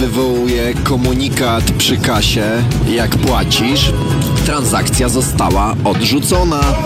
wywołuje komunikat przy kasie: jak płacisz, transakcja została odrzucona.